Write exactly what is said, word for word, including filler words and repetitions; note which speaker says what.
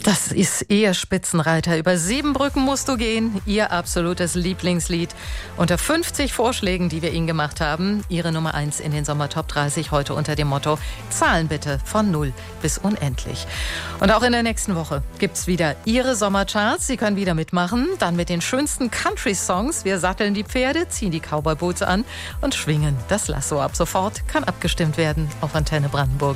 Speaker 1: Das ist Ihr Spitzenreiter. Über sieben Brücken musst du gehen. Ihr absolutes Lieblingslied. Unter fünfzig Vorschlägen, die wir Ihnen gemacht haben. Ihre Nummer eins in den Sommertop dreißig. Heute unter dem Motto: Zahlen bitte von null bis unendlich. Und auch in der nächsten Woche gibt's wieder Ihre Sommercharts. Sie können wieder mitmachen. Dann mit den schönsten Country-Songs. Wir satteln die Pferde, ziehen die Cowboy-Boots an und schwingen das Lasso. Ab sofort kann abgestimmt werden auf Antenne Brandenburg.